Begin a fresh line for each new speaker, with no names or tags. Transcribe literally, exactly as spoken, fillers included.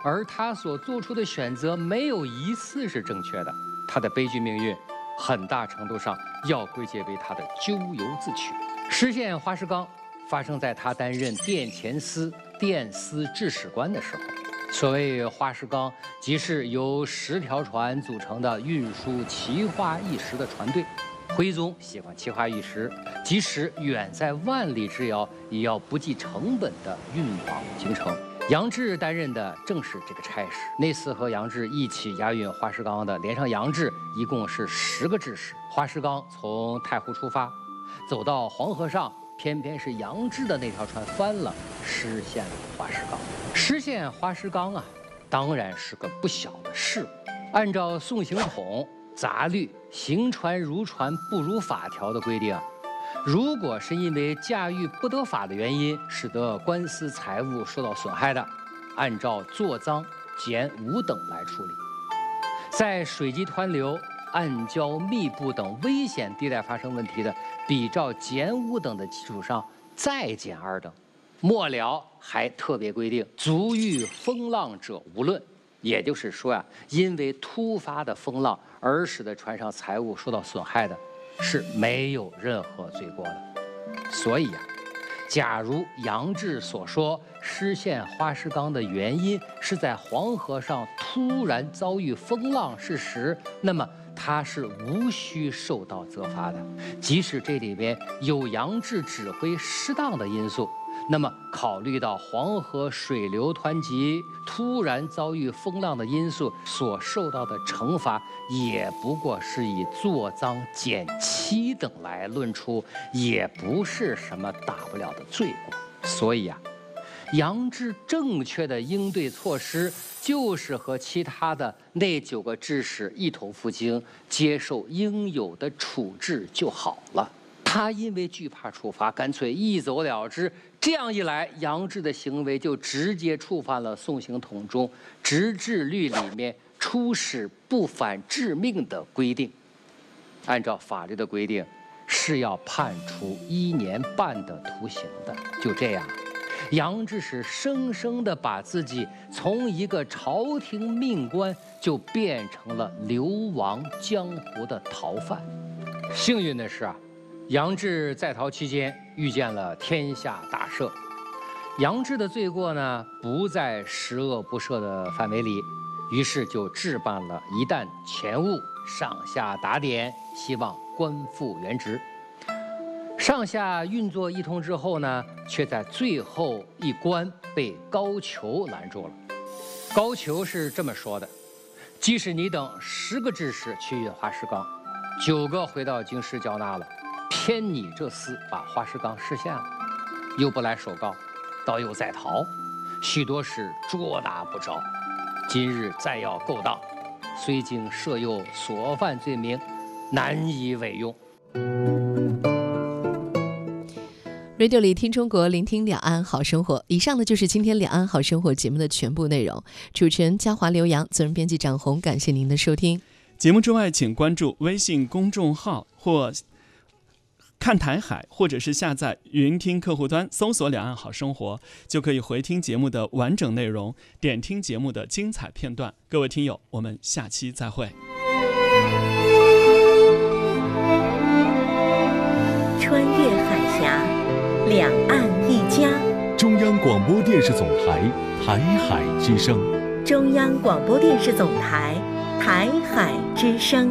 而他所做出的选择没有一次是正确的。他的悲剧命运，很大程度上要归结为他的咎由自取。失陷花石纲发生在他担任殿前司殿司制史官的时候。所谓花石纲，即是由十条船组成的运输奇花异石的船队。徽宗喜欢奇花异石，即使远在万里之遥，也要不计成本地运往京城。杨志担任的正是这个差事。那次和杨志一起押运花石纲的，连上杨志，一共是十个制使。花石纲从太湖出发，走到黄河上，偏偏是杨志的那条船翻了，失陷了花石纲。失陷花石纲啊，当然是个不小的事故。按照宋刑统杂律行船如船不如法条的规定，如果是因为驾驭不得法的原因，使得官司财物受到损害的，按照坐赃、减五等来处理。在水击湍流、暗礁密布等危险地带发生问题的，比照减五等的基础上再减二等。末了还特别规定，足遇风浪者无论。也就是说呀、啊，因为突发的风浪而使得船上财物受到损害的，是没有任何罪过的。所以呀、啊，假如杨志所说失陷花石纲的原因是在黄河上突然遭遇风浪是实，那么他是无需受到责罚的。即使这里边有杨志指挥失当的因素，那么考虑到黄河水流湍急，突然遭遇风浪的因素所受到的惩罚，也不过是以坐赃减七等来论处，也不是什么大不了的罪过。所以啊，杨志正确的应对措施就是和其他的那九个制使一同赴京，接受应有的处置就好了。他因为惧怕处罚，干脆一走了之。这样一来，杨志的行为就直接触犯了宋刑统中执治律里面出使不反致命的规定。按照法律的规定，是要判处一年半的徒刑的。就这样，杨志是生生的把自己从一个朝廷命官，就变成了流亡江湖的逃犯。幸运的是啊，杨志在逃期间遇见了天下大赦。杨志的罪过呢，不在十恶不赦的范围里，于是就置办了一担钱物，上下打点，希望官复原职。上下运作一通之后呢，却在最后一关被高俅拦住了。高俅是这么说的：即使你等十个制使去运花石纲，九个回到京师交纳了，偏你这厮把花石纲失陷了，又不来首告，倒又在逃，许多是捉拿不着。今日再要勾当，虽经赦宥所犯罪名，难以委用。
Radio 里听中国，聆听两岸好生活。以上呢就是今天两岸好生活节目的全部内容。主持人嘉华、刘洋，责任编辑张红，感谢您的收听。
节目之外，请关注微信公众号或看台海，或者是下载云听客户端，搜索两岸好生活，就可以回听节目的完整内容，点听节目的精彩片段。各位听友，我们下期再会。
穿越海峡，两岸一家。
中央广播电视总台台海之声。
中央广播电视总台台海之声。